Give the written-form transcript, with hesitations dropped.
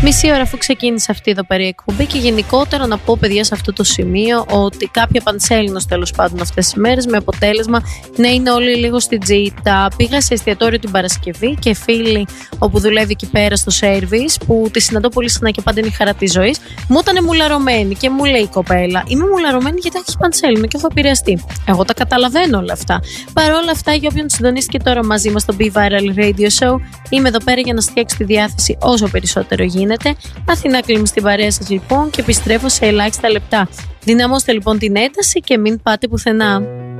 Μισή ώρα αφού ξεκίνησε αυτή εδώ πέρα η εκπομπή και γενικότερα να πω, παιδιά, σε αυτό το σημείο ότι κάποια πανσέλινος τέλος πάντων αυτές τις μέρες, με αποτέλεσμα να είναι όλοι λίγο στην τζίτα. Πήγα σε εστιατόριο την Παρασκευή και φίλη όπου δουλεύει εκεί πέρα στο σέρβις, που τη συναντώ πολύ συχνά και πάντα είναι η χαρά της ζωής, μου ήταν μουλαρωμένη και μου λέει η κοπέλα: είμαι μουλαρωμένη γιατί έχει πανσέλινο και έχω επηρεαστεί. Εγώ τα καταλαβαίνω όλα αυτά. Παρ' όλα αυτά, για όποιον συντονίστηκε τώρα μαζί μας στο Be Viral Radio Show, είμαι εδώ πέρα για να φτιάξω τη διάθεση όσο περισσότερο γίνεται. Αθηνά κλείνει στην παρέα σας λοιπόν και επιστρέφω σε ελάχιστα λεπτά. Δυναμώστε λοιπόν την ένταση και μην πάτε πουθενά.